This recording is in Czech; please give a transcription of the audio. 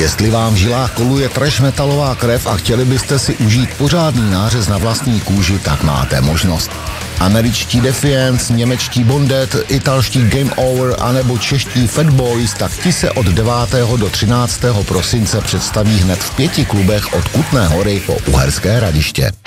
Jestli vám v žilách koluje trash metalová krev a chtěli byste si užít pořádný nářez na vlastní kůži, tak máte možnost. Američtí Defiance, němečtí Bondet, italští Game Over anebo čeští Fat Boys, tak ti se od 9. do 13. prosince představí hned v 5 klubech od Kutné Hory po Uherské Hradiště.